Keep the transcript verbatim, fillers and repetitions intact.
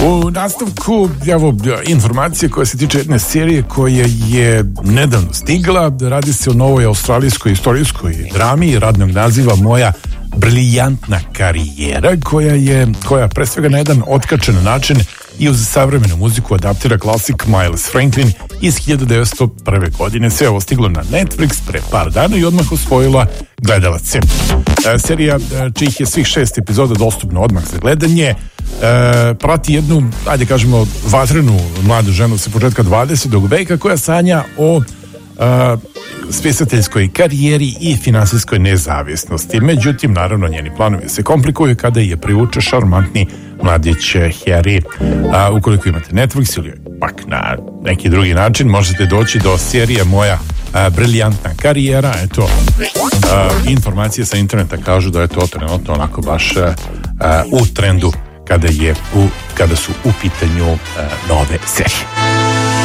U nastavku, evo, informacije koja se tiče jedne serije koja je nedavno stigla. Radi se o novoj australijskoj istorijskoj drami radnog naziva Moja briljantna karijera, koja je, koja pre svega na jedan otkačen način i uz savremenu muziku adaptira klasik Miles Franklin iz hiljadu devetsto prve. godine. Sve ovo stiglo na Netflix pre par dana i odmah osvojila gledalace. E, serija čijih je svih šest epizoda dostupno odmah za gledanje e, prati jednu, ajde kažemo, vatrenu mladu ženu sa početka dvadesetog veka koja sanja o e, spisateljskoj karijeri i finansijskoj nezavisnosti. Međutim, naravno, njeni planovi se komplikuju kada je privuče šarmantni mladić Harry. A, ukoliko imate Netflix ili pak na neki drugi način, možete doći do serije Moja a, briljantna karijera. Eto, a, informacije sa interneta kažu da je to trenutno onako baš a, a, u trendu kada je u, kada su u pitanju a, nove serije.